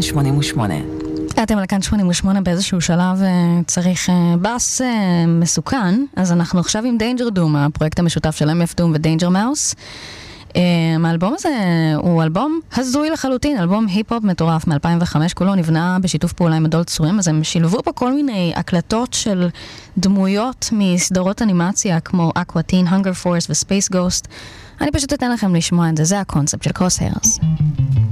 88. אתם על כאן 88 באיזשהו שלב צריך בס מסוכן, אז אנחנו עכשיו עם דיינג'ר דום, הפרויקט המשותף של MF דום ודיינג'ר מאוס. האלבום הזה הוא אלבום הזוי לחלוטין, אלבום היפ-הופ מטורף מ-2005, כולו נבנה בשיתוף פעולה עם אדולט סווים, אז הם שילבו פה כל מיני הקלטות של דמויות מסדרות אנימציה כמו אקווה טין, הנגר פורס וספייס גוסט. אני פשוט אתן לכם לשמוע את זה, זה הקונספט של קרוס היירס.